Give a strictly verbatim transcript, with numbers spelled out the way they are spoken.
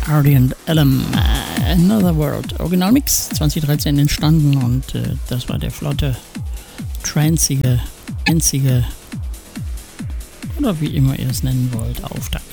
Hardy and Ellum, uh, Another World. Originalmix zwanzig dreizehn entstanden und äh, das war der flotte, tranzige, einzige oder wie immer ihr es nennen wollt, Auftakt